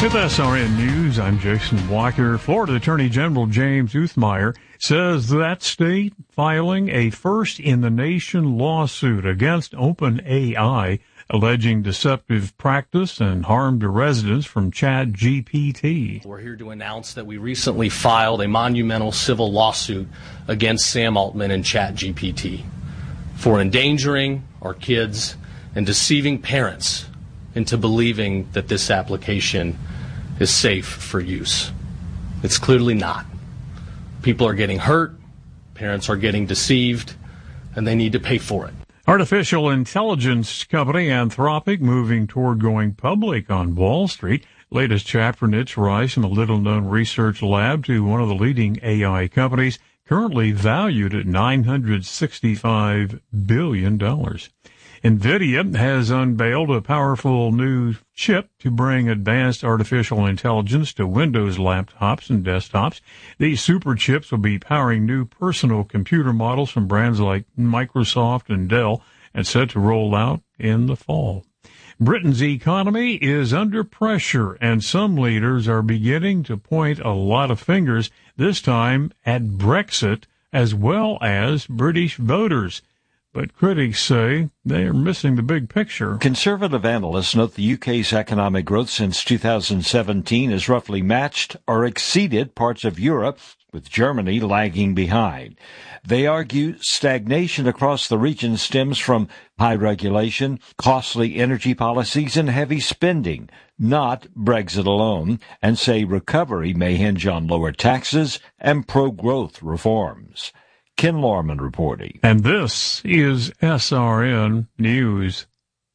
With SRN News, I'm Jason Walker. Florida Attorney General James Uthmeier says that state filing a first-in-the-nation lawsuit against OpenAI, alleging deceptive practice and harm to residents from ChatGPT. We're here to announce that we recently filed a monumental civil lawsuit against Sam Altman and ChatGPT for endangering our kids and deceiving parents into believing that this application is safe for use. It's clearly not. People are getting hurt, parents are getting deceived, and they need to pay for it. Artificial intelligence company Anthropic moving toward going public on Wall Street. Latest chapter in its rise from a little-known research lab to one of the leading AI companies, currently valued at $965 billion. NVIDIA has unveiled a powerful new chip to bring advanced artificial intelligence to Windows laptops and desktops. These super chips will be powering new personal computer models from brands like Microsoft and Dell and set to roll out in the fall. Britain's economy is under pressure, and some leaders are beginning to point a lot of fingers, this time at Brexit as well as British voters. But critics say they are missing the big picture. Conservative analysts note the UK's economic growth since 2017 has roughly matched or exceeded parts of Europe, with Germany lagging behind. They argue stagnation across the region stems from high regulation, costly energy policies, and heavy spending, not Brexit alone, and say recovery may hinge on lower taxes and pro-growth reforms. Ken Lorman reporting. And this is SRN News.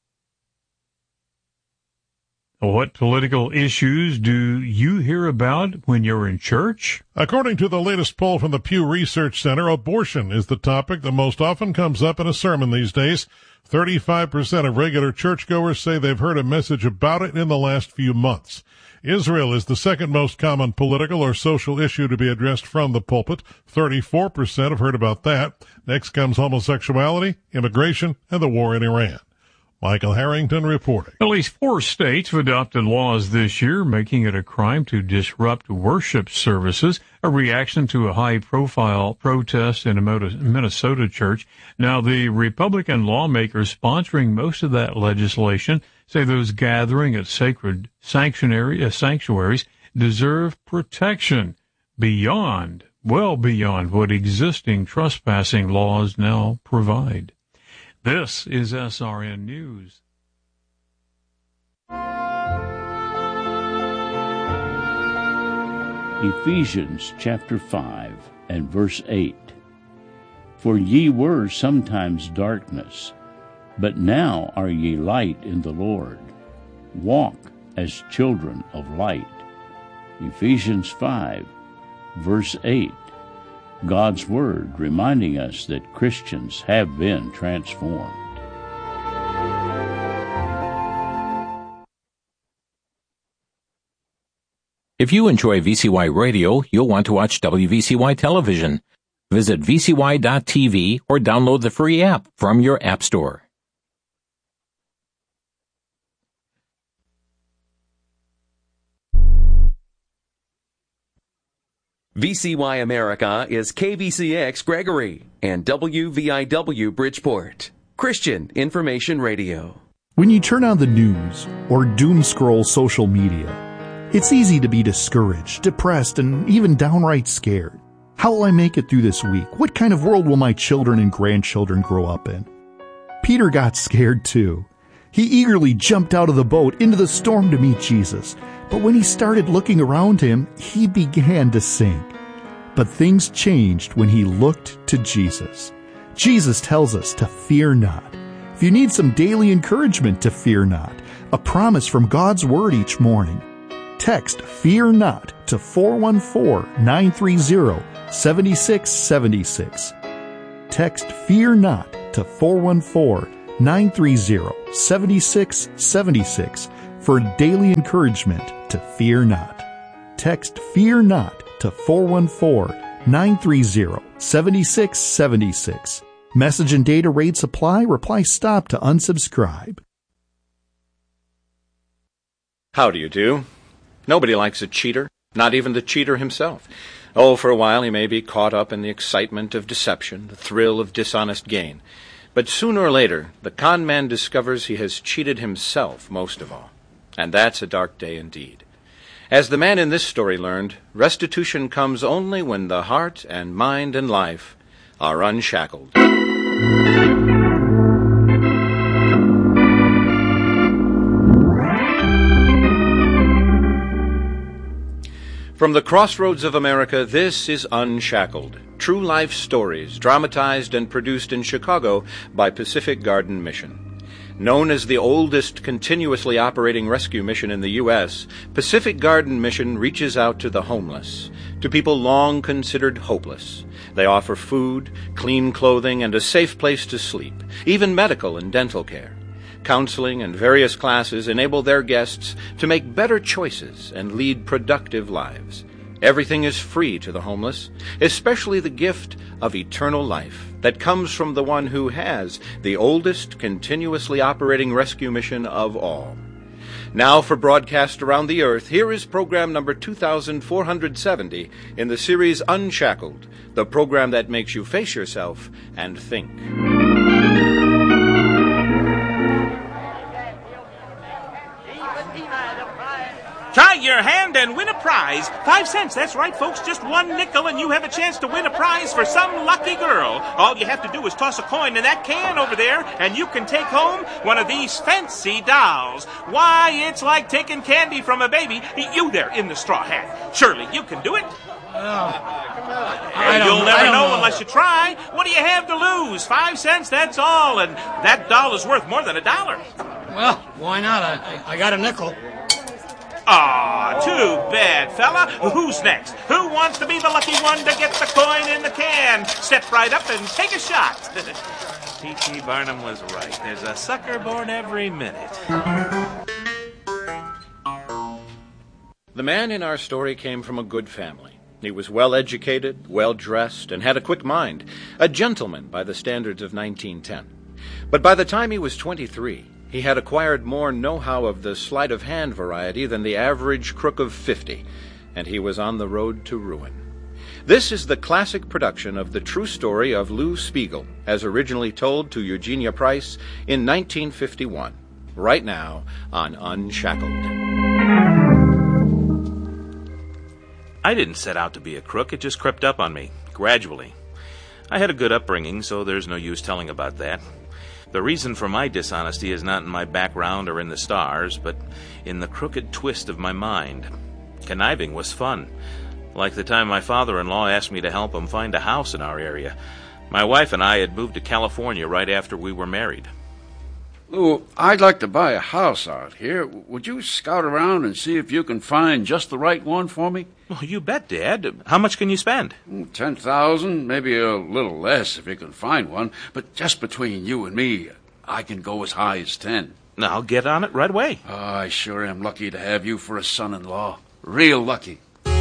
What political issues do you hear about when you're in church? According to the latest poll from the Pew Research Center, abortion is the topic that most often comes up in a sermon these days. 35% of regular churchgoers say they've heard a message about it in the last few months. Israel is the second most common political or social issue to be addressed from the pulpit. 34% have heard about that. Next comes homosexuality, immigration, and the war in Iran. Michael Harrington reporting. At least 4 states have adopted laws this year, making it a crime to disrupt worship services, a reaction to a high-profile protest in a Minnesota church. Now, the Republican lawmakers sponsoring most of that legislation say those gathering at sacred sanctuaries deserve protection well beyond what existing trespassing laws now provide. This is SRN News. Ephesians chapter 5 and verse 8. For ye were sometimes darkness, but now are ye light in the Lord. Walk as children of light. Ephesians 5, verse 8. God's Word reminding us that Christians have been transformed. If you enjoy VCY Radio, you'll want to watch WVCY Television. Visit vcy.tv or download the free app from your app store. VCY America is KVCX Gregory and WVIW Bridgeport. Christian Information Radio. When you turn on the news or doom scroll social media, it's easy to be discouraged, depressed, and even downright scared. How will I make it through this week? What kind of world will my children and grandchildren grow up in? Peter got scared too. He eagerly jumped out of the boat into the storm to meet Jesus. But when he started looking around him, he began to sink. But things changed when he looked to Jesus. Jesus tells us to fear not. If you need some daily encouragement to fear not, a promise from God's Word each morning, text Fear Not to 414-930-7676. Text Fear Not to 414-930-7676 for daily encouragement to fear not. Text Fear Not to 414-930-7676. Message and data rates apply. Reply STOP to unsubscribe. How do you do? Nobody likes a cheater, not even the cheater himself. Oh, for a while he may be caught up in the excitement of deception, the thrill of dishonest gain. But sooner or later, the con man discovers he has cheated himself most of all. And that's a dark day indeed. As the man in this story learned, restitution comes only when the heart and mind and life are unshackled. From the crossroads of America, this is Unshackled, true life stories dramatized and produced in Chicago by Pacific Garden Mission. Known as the oldest continuously operating rescue mission in the U.S., Pacific Garden Mission reaches out to the homeless, to people long considered hopeless. They offer food, clean clothing, and a safe place to sleep, even medical and dental care. Counseling and various classes enable their guests to make better choices and lead productive lives. Everything is free to the homeless, especially the gift of eternal life that comes from the one who has the oldest continuously operating rescue mission of all. Now for broadcast around the earth, here is program number 2470 in the series Unshackled, the program that makes you face yourself and think. Try your hand and win a prize. 5 cents, that's right, folks. Just 1 nickel and you have a chance to win a prize for some lucky girl. All you have to do is toss a coin in that can over there and you can take home one of these fancy dolls. Why, it's like taking candy from a baby. You there in the straw hat. Surely you can do it. And you'll never know unless you try. What do you have to lose? 5 cents, that's all. And that doll is worth more than $1. Well, why not? I got a nickel. Aw, too bad, fella. Who's next? Who wants to be the lucky one to get the coin in the can? Step right up and take a shot. P.T. Barnum was right. There's a sucker born every minute. The man in our story came from a good family. He was well-educated, well-dressed, and had a quick mind, a gentleman by the standards of 1910. But by the time he was 23, he had acquired more know-how of the sleight-of-hand variety than the average crook of 50, and he was on the road to ruin. This is the classic production of the true story of Lou Spiegel, as originally told to Eugenia Price in 1951, right now on Unshackled. I didn't set out to be a crook. It just crept up on me, gradually. I had a good upbringing, so there's no use telling about that. The reason for my dishonesty is not in my background or in the stars, but in the crooked twist of my mind. Conniving was fun, like the time my father-in-law asked me to help him find a house in our area. My wife and I had moved to California right after we were married. Lou, I'd like to buy a house out here. Would you scout around and see if you can find just the right one for me? Well, you bet, Dad. How much can you spend? $10,000, maybe a little less if you can find one. But just between you and me, I can go as high as 10. I'll get on it right away. Oh, I sure am lucky to have you for a son-in-law. Real lucky.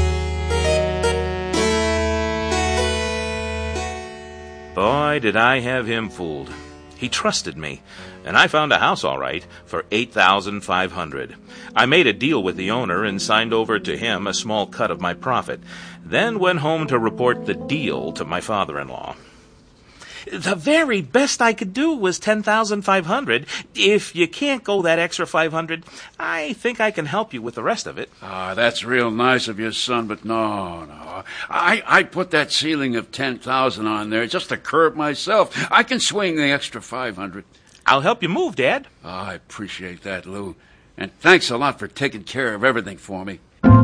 Boy, did I have him fooled. He trusted me, and I found a house all right for $8,500. I made a deal with the owner and signed over to him a small cut of my profit, then went home to report the deal to my father-in-law. The very best I could do was $10,500. If you can't go that extra $500, I think I can help you with the rest of it. That's real nice of you, son, but no. I'd put that ceiling of $10,000 on there just to curb myself. I can swing the extra $500. I'll help you move, Dad. I appreciate that, Lou. And thanks a lot for taking care of everything for me.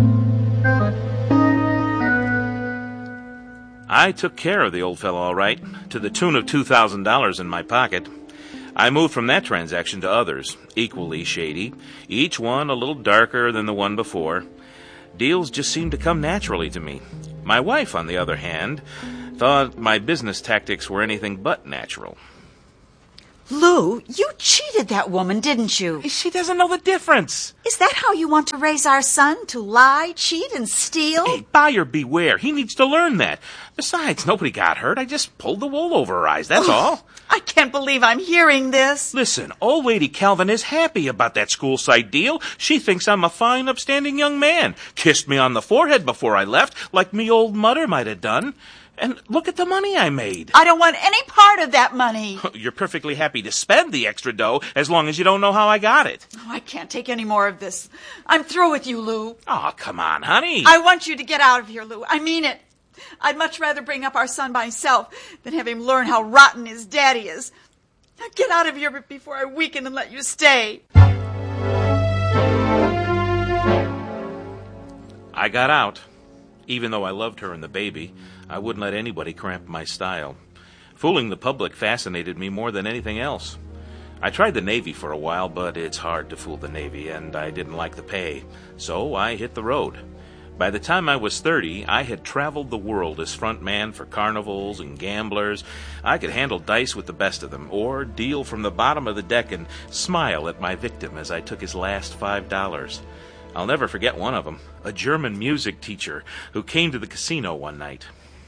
I took care of the old fellow all right, to the tune of $2,000 in my pocket. I moved from that transaction to others, equally shady, each one a little darker than the one before. Deals just seemed to come naturally to me. My wife, on the other hand, thought my business tactics were anything but natural. Lou, you cheated that woman, didn't you? She doesn't know the difference. Is that how you want to raise our son? To lie, cheat, and steal? Hey, buyer beware. He needs to learn that. Besides, nobody got hurt. I just pulled the wool over her eyes, that's all. I can't believe I'm hearing this. Listen, old lady Calvin is happy about that school site deal. She thinks I'm a fine, upstanding young man. Kissed me on the forehead before I left, like me old mother might have done. And look at the money I made. I don't want any part of that money. You're perfectly happy to spend the extra dough as long as you don't know how I got it. Oh, I can't take any more of this. I'm through with you, Lou. Oh, come on, honey. I want you to get out of here, Lou. I mean it. I'd much rather bring up our son myself than have him learn how rotten his daddy is. Now get out of here before I weaken and let you stay. I got out. Even though I loved her and the baby, I wouldn't let anybody cramp my style. Fooling the public fascinated me more than anything else. I tried the Navy for a while, but it's hard to fool the Navy, and I didn't like the pay. So I hit the road. By the time I was 30, I had traveled the world as front man for carnivals and gamblers. I could handle dice with the best of them, or deal from the bottom of the deck and smile at my victim as I took his last $5. I'll never forget one of them, a German music teacher who came to the casino one night.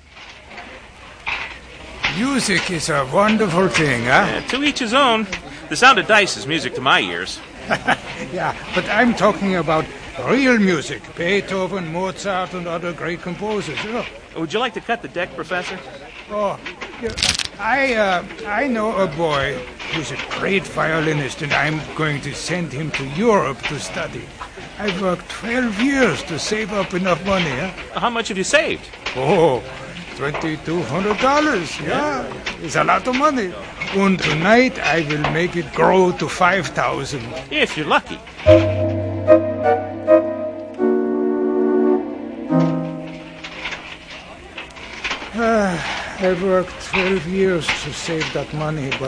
Music is a wonderful thing, huh? Yeah, to each his own. The sound of dice is music to my ears. Yeah, but I'm talking about real music. Beethoven, Mozart, and other great composers. Oh. Would you like to cut the deck, Professor? Oh, yeah. I know a boy who's a great violinist, and I'm going to send him to Europe to study. I've worked 12 years to save up enough money, huh? How much have you saved? Oh, $2,200. Yeah, it's a lot of money. And tonight I will make it grow to $5,000. If you're lucky. I've worked 12 years to save that money, but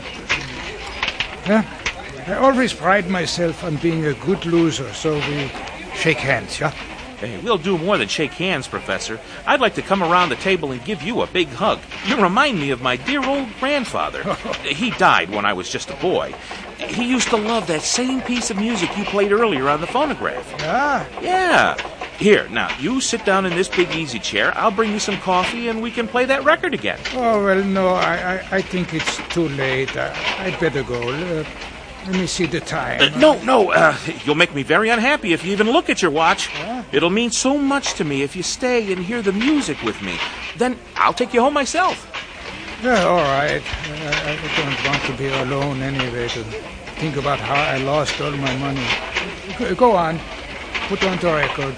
I always pride myself on being a good loser, so we shake hands, yeah? Hey, we'll do more than shake hands, Professor. I'd like to come around the table and give you a big hug. You remind me of my dear old grandfather. He died when I was just a boy. He used to love that same piece of music you played earlier on the phonograph. Ah? Yeah. Here, now, you sit down in this big easy chair. I'll bring you some coffee, and we can play that record again. Oh, well, no, I think it's too late. I'd better go. Let me see the time. No, you'll make me very unhappy if you even look at your watch. It'll mean so much to me if you stay and hear the music with me. Then I'll take you home myself. Yeah, all right. I don't want to be alone anyway to think about how I lost all my money. Go on. Put on the record.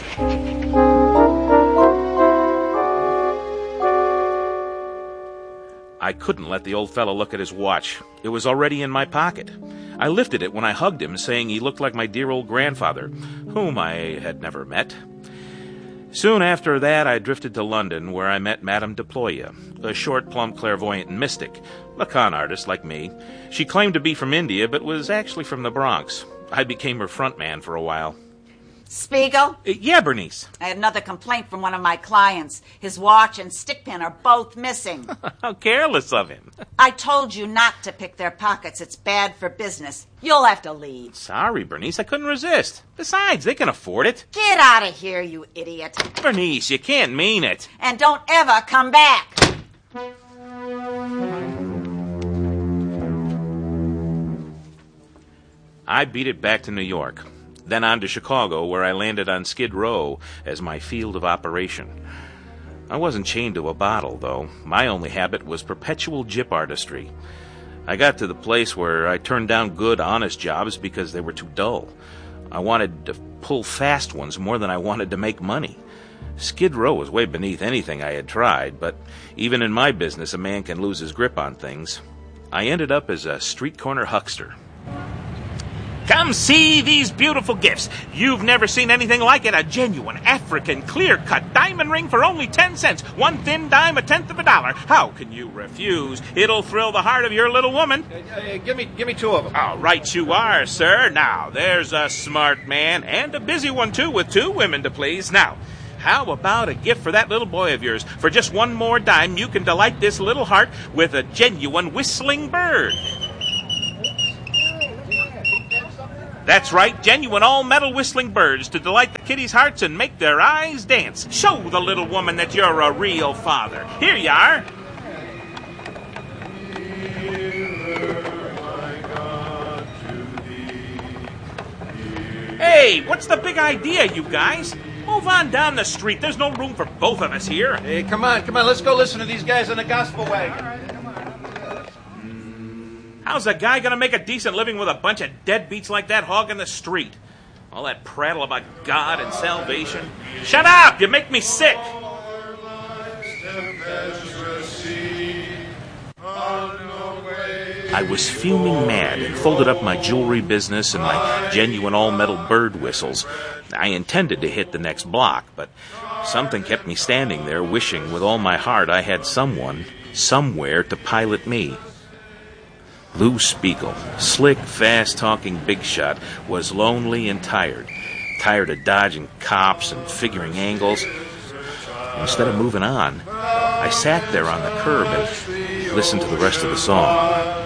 I couldn't let the old fellow look at his watch. It was already in my pocket. I lifted it when I hugged him, saying he looked like my dear old grandfather, whom I had never met. Soon after that, I drifted to London, where I met Madame Deploya, a short, plump clairvoyant and mystic, a con artist like me. She claimed to be from India, but was actually from the Bronx. I became her front man for a while. Spiegel? Yeah, Bernice. I had another complaint from one of my clients. His watch and stick pin are both missing. How careless of him. I told you not to pick their pockets. It's bad for business. You'll have to leave. Sorry, Bernice. I couldn't resist. Besides, they can afford it. Get out of here, you idiot. Bernice, you can't mean it. And don't ever come back. I beat it back to New York. Then on to Chicago, where I landed on Skid Row as my field of operation. I wasn't chained to a bottle, though. My only habit was perpetual gyp artistry. I got to the place where I turned down good, honest jobs because they were too dull. I wanted to pull fast ones more than I wanted to make money. Skid Row was way beneath anything I had tried, but even in my business, a man can lose his grip on things. I ended up as a street corner huckster. Come see these beautiful gifts. You've never seen anything like it. A genuine African clear-cut diamond ring for only 10 cents. One thin dime, $0.1 How can you refuse? It'll thrill the heart of your little woman. Give me two of them. Oh, right you are, sir. Now, there's a smart man, and a busy one, too, with 2 women to please. Now, how about a gift for that little boy of yours? For just one more dime, you can delight this little heart with a genuine whistling bird. That's right, genuine all-metal whistling birds to delight the kiddies' hearts and make their eyes dance. Show the little woman that you're a real father. Here you are. Hey, what's the big idea, you guys? Move on down the street. There's no room for both of us here. Hey, come on. Let's go listen to these guys on the gospel wagon. How's a guy going to make a decent living with a bunch of deadbeats like that hogging the street? All that prattle about God and salvation. Shut up! You make me sick! I was fuming mad and folded up my jewelry business and my genuine all-metal bird whistles. I intended to hit the next block, but something kept me standing there wishing with all my heart I had someone, somewhere to pilot me. Lou Spiegel, slick, fast-talking big shot, was lonely and tired of dodging cops and figuring angles. Instead of moving on, I sat there on the curb and listened to the rest of the song.